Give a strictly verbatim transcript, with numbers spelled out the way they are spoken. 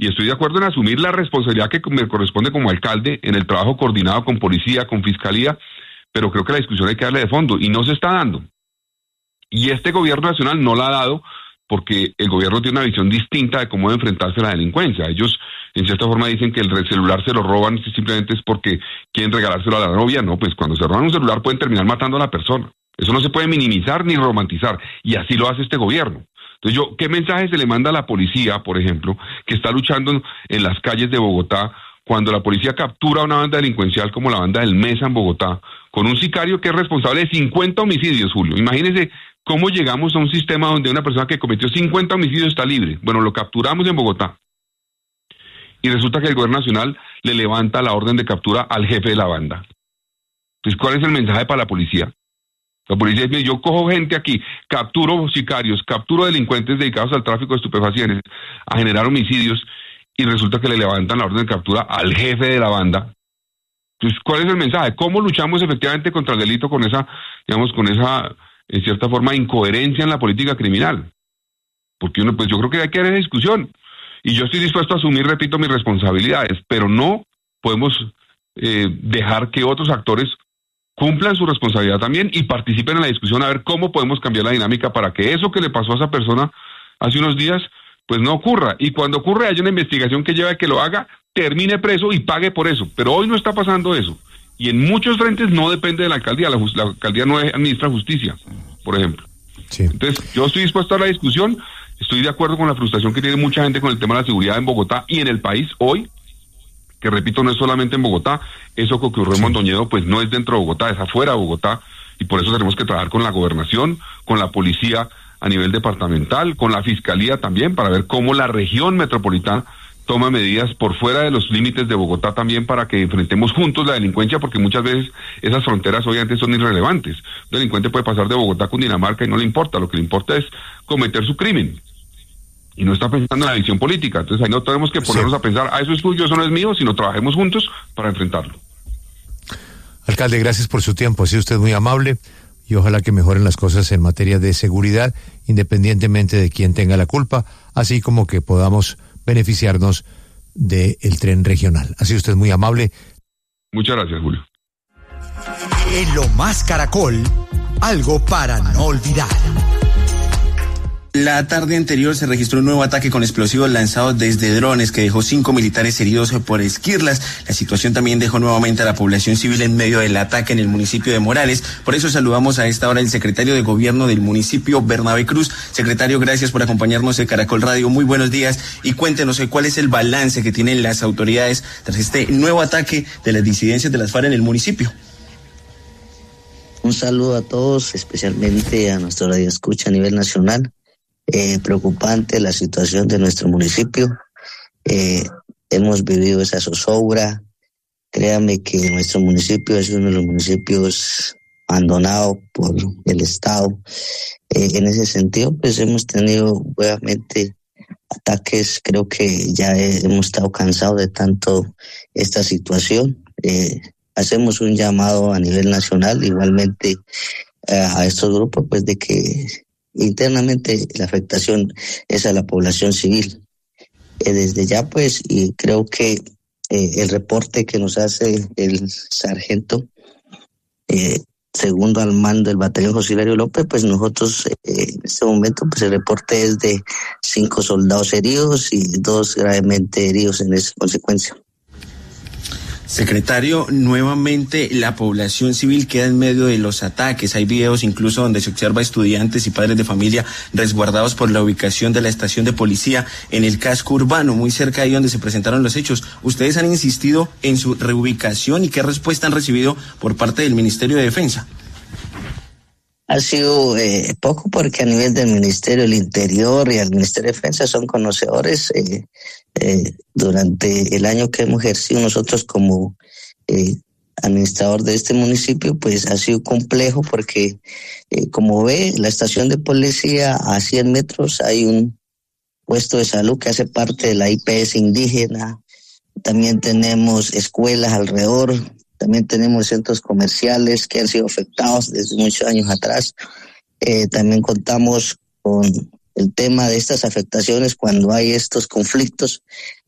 y estoy de acuerdo en asumir la responsabilidad que me corresponde como alcalde en el trabajo coordinado con policía, con fiscalía, pero creo que la discusión hay que darle de fondo, y no se está dando. Y este gobierno nacional no la ha dado porque el gobierno tiene una visión distinta de cómo enfrentarse a la delincuencia. Ellos, en cierta forma, dicen que el celular se lo roban simplemente es porque quieren regalárselo a la novia. No, pues cuando se roban un celular pueden terminar matando a la persona. Eso no se puede minimizar ni romantizar, y así lo hace este gobierno. Entonces yo, ¿qué mensaje se le manda a la policía, por ejemplo, que está luchando en, en las calles de Bogotá, cuando la policía captura a una banda delincuencial como la banda del Mesa en Bogotá, con un sicario que es responsable de cincuenta homicidios, Julio? Imagínese cómo llegamos a un sistema donde una persona que cometió cincuenta homicidios está libre. Bueno, lo capturamos en Bogotá, y resulta que el gobierno nacional le levanta la orden de captura al jefe de la banda. Entonces, ¿cuál es el mensaje para la policía? La policía dice: yo cojo gente aquí, capturo sicarios, capturo delincuentes dedicados al tráfico de estupefacientes, a generar homicidios, y resulta que le levantan la orden de captura al jefe de la banda. Entonces, ¿cuál es el mensaje? ¿Cómo luchamos efectivamente contra el delito con esa, digamos, con esa, en cierta forma, incoherencia en la política criminal? Porque uno, pues yo creo que hay que dar esa discusión, y yo estoy dispuesto a asumir, repito, mis responsabilidades, pero no podemos eh, dejar que otros actores cumplan su responsabilidad también y participen en la discusión a ver cómo podemos cambiar la dinámica para que eso que le pasó a esa persona hace unos días pues no ocurra, y cuando ocurre haya una investigación que lleve a que lo haga, termine preso y pague por eso. Pero hoy no está pasando eso, y en muchos frentes no depende de la alcaldía. La, la alcaldía no administra justicia, por ejemplo. Sí. Entonces yo estoy dispuesto a la discusión, estoy de acuerdo con la frustración que tiene mucha gente con el tema de la seguridad en Bogotá y en el país hoy, que repito, no es solamente en Bogotá. Eso que ocurrió en Mondoñedo pues no es dentro de Bogotá, es afuera de Bogotá, y por eso tenemos que trabajar con la gobernación, con la policía a nivel departamental, con la fiscalía también, para ver cómo la región metropolitana toma medidas por fuera de los límites de Bogotá también, para que enfrentemos juntos la delincuencia, porque muchas veces esas fronteras obviamente son irrelevantes. Un delincuente puede pasar de Bogotá a Cundinamarca y no le importa, lo que le importa es cometer su crimen, y no está pensando en la visión política. Entonces ahí no tenemos que ponernos sí. a pensar, ah, eso es tuyo, eso no es mío, sino trabajemos juntos para enfrentarlo. Alcalde, gracias por su tiempo, ha sido usted muy amable, y ojalá que mejoren las cosas en materia de seguridad, independientemente de quién tenga la culpa, así como que podamos beneficiarnos del tren regional. Ha sido usted muy amable. Muchas gracias, Julio. En Lo Más Caracol, algo para no olvidar. La tarde anterior se registró un nuevo ataque con explosivos lanzados desde drones que dejó cinco militares heridos por Esquirlas. La situación también dejó nuevamente a la población civil en medio del ataque en el municipio de Morales. Por eso saludamos a esta hora al secretario de Gobierno del municipio, Bernabé Cruz. Secretario, gracias por acompañarnos en Caracol Radio. Muy buenos días, y cuéntenos cuál es el balance que tienen las autoridades tras este nuevo ataque de las disidencias de las FARC en el municipio. Un saludo a todos, especialmente a nuestro radio escucha a nivel nacional. Eh, preocupante la situación de nuestro municipio. Eh, hemos vivido esa zozobra. Créame que nuestro municipio es uno de los municipios abandonados por el Estado. Eh, en ese sentido, pues hemos tenido nuevamente ataques. Creo que ya he, hemos estado cansados de tanto esta situación. Eh, hacemos un llamado a nivel nacional, igualmente eh, a estos grupos, pues de que internamente la afectación es a la población civil. Eh, desde ya, pues, y creo que eh, el reporte que nos hace el sargento eh, segundo al mando del batallón José Hilario López, pues nosotros eh, en este momento, pues el reporte es de cinco soldados heridos y dos gravemente heridos en esa consecuencia. Secretario, nuevamente la población civil queda en medio de los ataques. Hay videos incluso donde se observa estudiantes y padres de familia resguardados por la ubicación de la estación de policía en el casco urbano, muy cerca de ahí donde se presentaron los hechos. ¿Ustedes han insistido en su reubicación y qué respuesta han recibido por parte del Ministerio de Defensa? Ha sido eh, poco, porque a nivel del Ministerio del Interior y el Ministerio de Defensa son conocedores. Eh, eh, durante el año que hemos ejercido nosotros como eh, administrador de este municipio, pues ha sido complejo porque, eh, como ve, la estación de policía a cien metros hay un puesto de salud que hace parte de la I P S indígena. También tenemos escuelas alrededor. También tenemos centros comerciales que han sido afectados desde muchos años atrás. Eh, también contamos con el tema de estas afectaciones cuando hay estos conflictos.